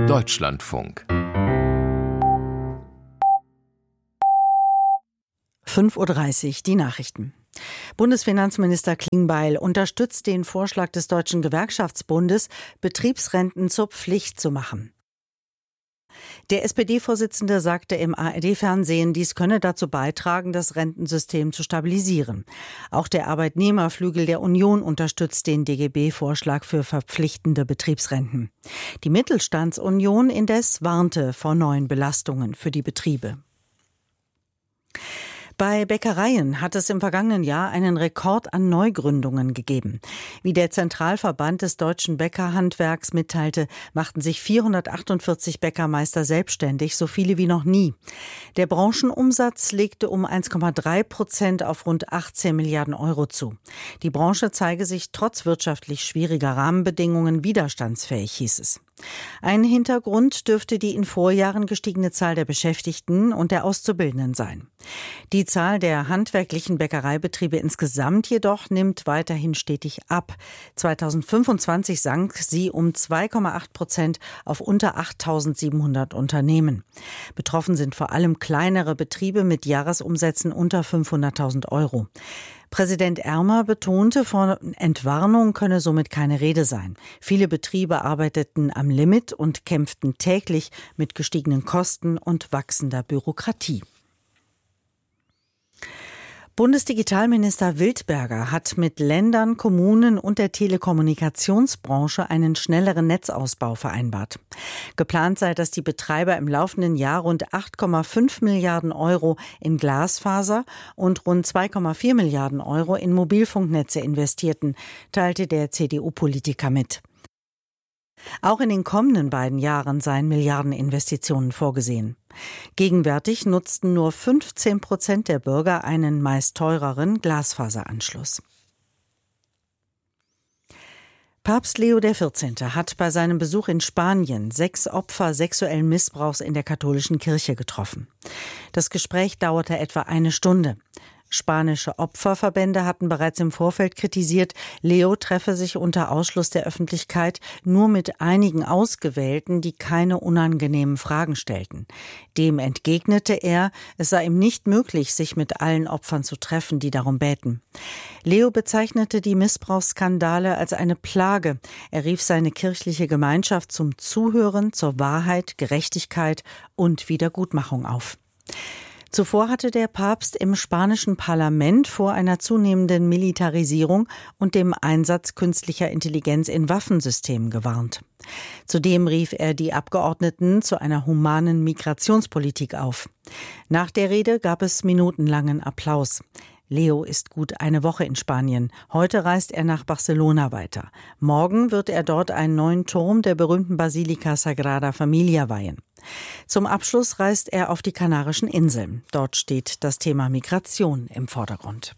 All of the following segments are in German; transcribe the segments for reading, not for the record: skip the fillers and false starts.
Deutschlandfunk 5:30 Uhr, die Nachrichten. Bundesfinanzminister Klingbeil unterstützt den Vorschlag des Deutschen Gewerkschaftsbundes, Betriebsrenten zur Pflicht zu machen. Der SPD-Vorsitzende sagte im ARD-Fernsehen, dies könne dazu beitragen, das Rentensystem zu stabilisieren. Auch der Arbeitnehmerflügel der Union unterstützt den DGB-Vorschlag für verpflichtende Betriebsrenten. Die Mittelstandsunion indes warnte vor neuen Belastungen für die Betriebe. Bei Bäckereien hat es im vergangenen Jahr einen Rekord an Neugründungen gegeben. Wie der Zentralverband des deutschen Bäckerhandwerks mitteilte, machten sich 448 Bäckermeister selbstständig, so viele wie noch nie. Der Branchenumsatz legte um 1,3% auf rund 18 Milliarden Euro zu. Die Branche zeige sich trotz wirtschaftlich schwieriger Rahmenbedingungen widerstandsfähig, hieß es. Ein Hintergrund dürfte die in Vorjahren gestiegene Zahl der Beschäftigten und der Auszubildenden sein. Die Zahl der handwerklichen Bäckereibetriebe insgesamt jedoch nimmt weiterhin stetig ab. 2025 sank sie um 2,8% auf unter 8.700 Unternehmen. Betroffen sind vor allem kleinere Betriebe mit Jahresumsätzen unter 500.000 Euro. Präsident Ermer betonte, von Entwarnung könne somit keine Rede sein. Viele Betriebe arbeiteten am Limit und kämpften täglich mit gestiegenen Kosten und wachsender Bürokratie. Bundesdigitalminister Wildberger hat mit Ländern, Kommunen und der Telekommunikationsbranche einen schnelleren Netzausbau vereinbart. Geplant sei, dass die Betreiber im laufenden Jahr rund 8,5 Milliarden Euro in Glasfaser und rund 2,4 Milliarden Euro in Mobilfunknetze investierten, teilte der CDU-Politiker mit. Auch in den kommenden beiden Jahren seien Milliardeninvestitionen vorgesehen. Gegenwärtig nutzten nur 15% der Bürger einen meist teureren Glasfaseranschluss. Papst Leo XIV. Hat bei seinem Besuch in Spanien 6 Opfer sexuellen Missbrauchs in der katholischen Kirche getroffen. Das Gespräch dauerte etwa eine Stunde. Spanische Opferverbände hatten bereits im Vorfeld kritisiert, Leo treffe sich unter Ausschluss der Öffentlichkeit nur mit einigen Ausgewählten, die keine unangenehmen Fragen stellten. Dem entgegnete er, es sei ihm nicht möglich, sich mit allen Opfern zu treffen, die darum bäten. Leo bezeichnete die Missbrauchsskandale als eine Plage. Er rief seine kirchliche Gemeinschaft zum Zuhören, zur Wahrheit, Gerechtigkeit und Wiedergutmachung auf. Zuvor hatte der Papst im spanischen Parlament vor einer zunehmenden Militarisierung und dem Einsatz künstlicher Intelligenz in Waffensystemen gewarnt. Zudem rief er die Abgeordneten zu einer humanen Migrationspolitik auf. Nach der Rede gab es minutenlangen Applaus. Leo ist gut eine Woche in Spanien. Heute reist er nach Barcelona weiter. Morgen wird er dort einen neuen Turm der berühmten Basilika Sagrada Familia weihen. Zum Abschluss reist er auf die Kanarischen Inseln. Dort steht das Thema Migration im Vordergrund.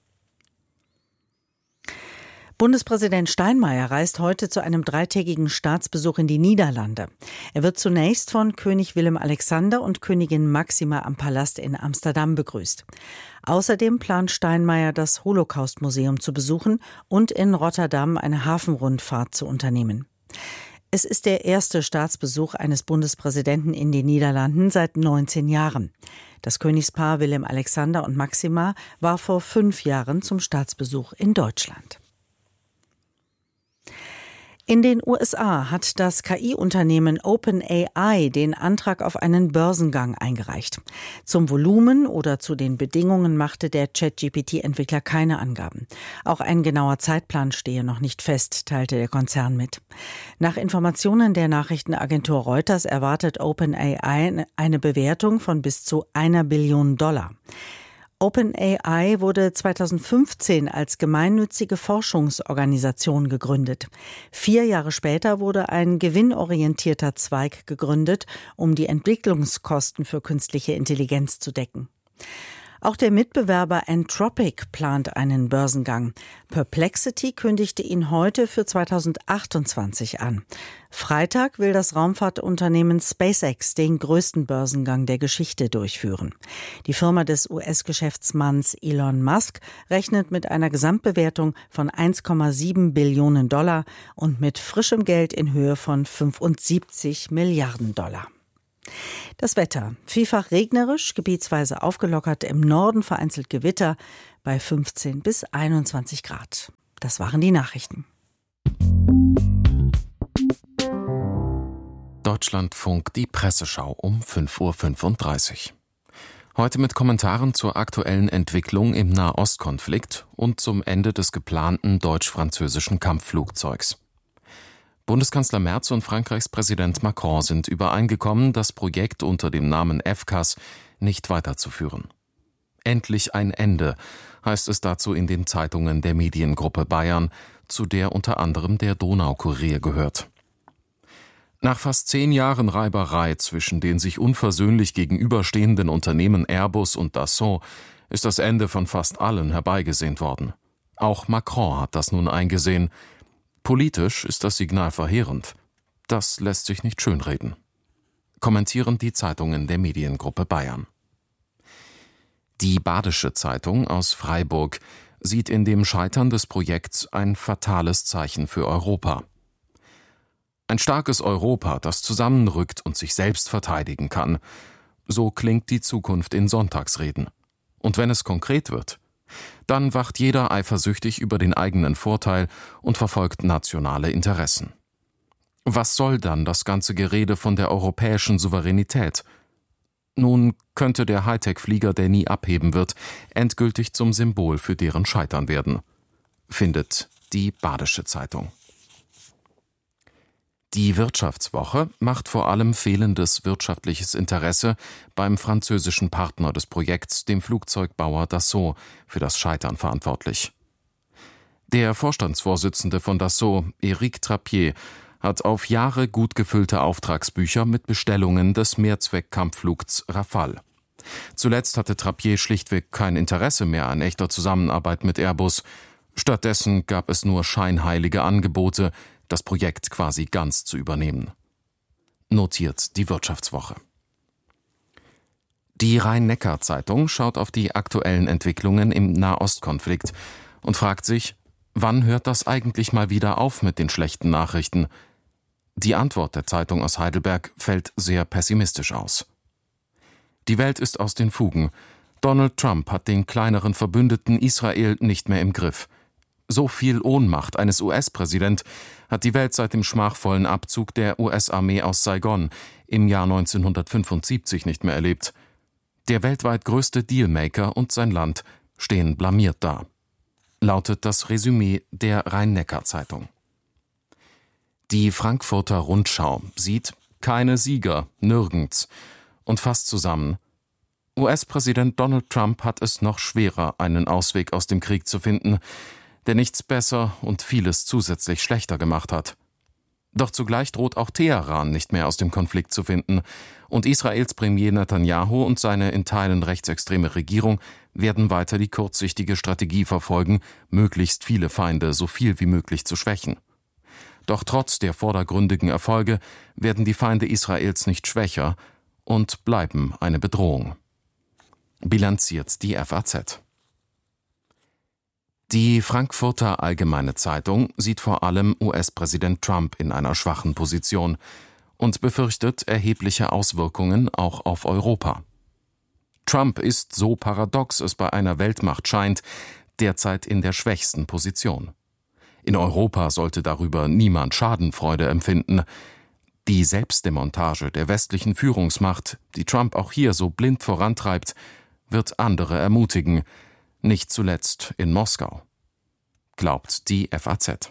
Bundespräsident Steinmeier reist heute zu einem 3-tägigen Staatsbesuch in die Niederlande. Er wird zunächst von König Willem-Alexander und Königin Máxima am Palast in Amsterdam begrüßt. Außerdem plant Steinmeier, das Holocaust-Museum zu besuchen und in Rotterdam eine Hafenrundfahrt zu unternehmen. Es ist der erste Staatsbesuch eines Bundespräsidenten in den Niederlanden seit 19 Jahren. Das Königspaar Willem-Alexander und Máxima war vor 5 Jahren zum Staatsbesuch in Deutschland. In den USA hat das KI-Unternehmen OpenAI den Antrag auf einen Börsengang eingereicht. Zum Volumen oder zu den Bedingungen machte der ChatGPT-Entwickler keine Angaben. Auch ein genauer Zeitplan stehe noch nicht fest, teilte der Konzern mit. Nach Informationen der Nachrichtenagentur Reuters erwartet OpenAI eine Bewertung von bis zu $1 Billion. OpenAI wurde 2015 als gemeinnützige Forschungsorganisation gegründet. 4 Jahre später wurde ein gewinnorientierter Zweig gegründet, um die Entwicklungskosten für künstliche Intelligenz zu decken. Auch der Mitbewerber Anthropic plant einen Börsengang. Perplexity kündigte ihn heute für 2028 an. Freitag will das Raumfahrtunternehmen SpaceX den größten Börsengang der Geschichte durchführen. Die Firma des US-Geschäftsmanns Elon Musk rechnet mit einer Gesamtbewertung von 1,7 Billionen Dollar und mit frischem Geld in Höhe von 75 Milliarden Dollar. Das Wetter. Vielfach regnerisch, gebietsweise aufgelockert, im Norden vereinzelt Gewitter bei 15 bis 21 Grad. Das waren die Nachrichten. Deutschlandfunk, die Presseschau um 5:35 Uhr. Heute mit Kommentaren zur aktuellen Entwicklung im Nahostkonflikt und zum Ende des geplanten deutsch-französischen Kampfflugzeugs. Bundeskanzler Merz und Frankreichs Präsident Macron sind übereingekommen, das Projekt unter dem Namen FCAS nicht weiterzuführen. Endlich ein Ende, heißt es dazu in den Zeitungen der Mediengruppe Bayern, zu der unter anderem der Donaukurier gehört. Nach fast 10 Jahren Reiberei zwischen den sich unversöhnlich gegenüberstehenden Unternehmen Airbus und Dassault ist das Ende von fast allen herbeigesehnt worden. Auch Macron hat das nun eingesehen. Politisch ist das Signal verheerend. Das lässt sich nicht schönreden. Kommentieren die Zeitungen der Mediengruppe Bayern. Die Badische Zeitung aus Freiburg sieht in dem Scheitern des Projekts ein fatales Zeichen für Europa. Ein starkes Europa, das zusammenrückt und sich selbst verteidigen kann. So klingt die Zukunft in Sonntagsreden. Und wenn es konkret wird, dann wacht jeder eifersüchtig über den eigenen Vorteil und verfolgt nationale Interessen. Was soll dann das ganze Gerede von der europäischen Souveränität? Nun könnte der Hightech-Flieger, der nie abheben wird, endgültig zum Symbol für deren Scheitern werden, findet die Badische Zeitung. Die Wirtschaftswoche macht vor allem fehlendes wirtschaftliches Interesse beim französischen Partner des Projekts, dem Flugzeugbauer Dassault, für das Scheitern verantwortlich. Der Vorstandsvorsitzende von Dassault, Éric Trappier, hat auf Jahre gut gefüllte Auftragsbücher mit Bestellungen des Mehrzweck-Kampfflugs Rafale. Zuletzt hatte Trappier schlichtweg kein Interesse mehr an echter Zusammenarbeit mit Airbus. Stattdessen gab es nur scheinheilige Angebote, das Projekt quasi ganz zu übernehmen. Notiert die Wirtschaftswoche. Die Rhein-Neckar-Zeitung schaut auf die aktuellen Entwicklungen im Nahostkonflikt und fragt sich, wann hört das eigentlich mal wieder auf mit den schlechten Nachrichten? Die Antwort der Zeitung aus Heidelberg fällt sehr pessimistisch aus. Die Welt ist aus den Fugen. Donald Trump hat den kleineren Verbündeten Israel nicht mehr im Griff. So viel Ohnmacht eines US-Präsidenten hat die Welt seit dem schmachvollen Abzug der US-Armee aus Saigon im Jahr 1975 nicht mehr erlebt. Der weltweit größte Dealmaker und sein Land stehen blamiert da, lautet das Resümee der Rhein-Neckar-Zeitung. Die Frankfurter Rundschau sieht keine Sieger, nirgends, und fasst zusammen: US-Präsident Donald Trump hat es noch schwerer, einen Ausweg aus dem Krieg zu finden, der nichts besser und vieles zusätzlich schlechter gemacht hat. Doch zugleich droht auch Teheran nicht mehr aus dem Konflikt zu finden, und Israels Premier Netanyahu und seine in Teilen rechtsextreme Regierung werden weiter die kurzsichtige Strategie verfolgen, möglichst viele Feinde so viel wie möglich zu schwächen. Doch trotz der vordergründigen Erfolge werden die Feinde Israels nicht schwächer und bleiben eine Bedrohung. Bilanziert die FAZ. Die Frankfurter Allgemeine Zeitung sieht vor allem US-Präsident Trump in einer schwachen Position und befürchtet erhebliche Auswirkungen auch auf Europa. Trump ist, so paradox es bei einer Weltmacht scheint, derzeit in der schwächsten Position. In Europa sollte darüber niemand Schadenfreude empfinden. Die Selbstdemontage der westlichen Führungsmacht, die Trump auch hier so blind vorantreibt, wird andere ermutigen, nicht zuletzt in Moskau, glaubt die FAZ.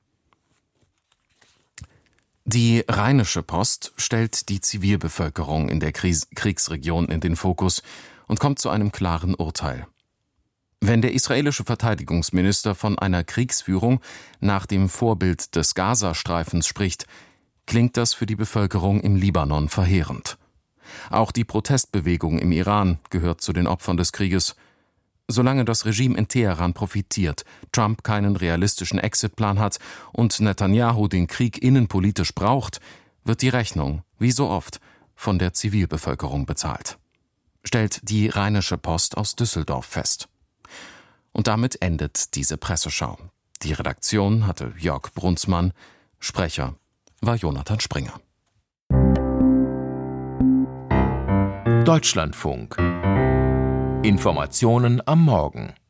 Die Rheinische Post stellt die Zivilbevölkerung in der Kriegsregion in den Fokus und kommt zu einem klaren Urteil. Wenn der israelische Verteidigungsminister von einer Kriegsführung nach dem Vorbild des Gazastreifens spricht, klingt das für die Bevölkerung im Libanon verheerend. Auch die Protestbewegung im Iran gehört zu den Opfern des Krieges. Solange das Regime in Teheran profitiert, Trump keinen realistischen Exitplan hat und Netanyahu den Krieg innenpolitisch braucht, wird die Rechnung, wie so oft, von der Zivilbevölkerung bezahlt. Stellt die Rheinische Post aus Düsseldorf fest. Und damit endet diese Presseschau. Die Redaktion hatte Jörg Brunsmann, Sprecher war Jonathan Springer. Deutschlandfunk. Informationen am Morgen.